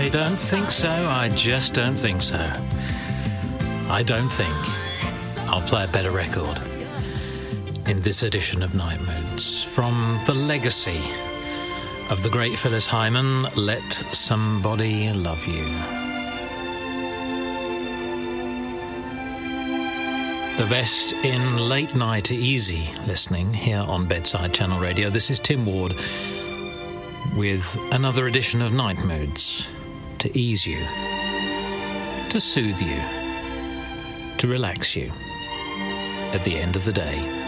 don't think so. I just don't think so. I don't think I'll play a better record in this edition of Night Moods. From the legacy of the great Phyllis Hyman, Let Somebody Love You. The best in late night easy listening here on Bedside Channel Radio. This is Tim Ward with another edition of Night Moods to ease you, to soothe you, to relax you at the end of the day.